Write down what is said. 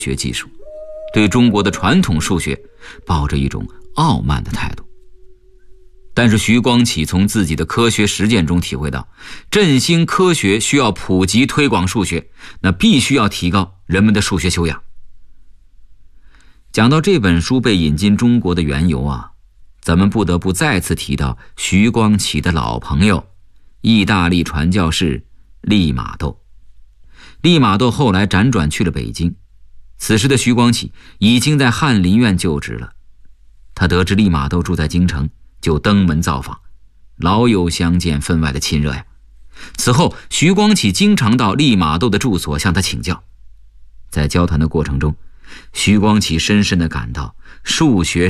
学技术，对中国的传统数学抱着一种傲慢的态度。但是徐光启从自己的科学实践中体会到，振兴科学需要普及推广数学，那必须要提高人们的数学修养。讲到这本书被引进中国的缘由啊，咱们不得不再次提到徐光启的老朋友，意大利传教士利玛窦。利玛窦后来辗转去了北京，此时的徐光启已经在翰林院就职了。他得知利玛窦住在京城，就登门造访，老友相见分外的亲热呀。此后徐光启经常到利玛窦的住所向他请教。在交谈的过程中，徐光启深深地感到数学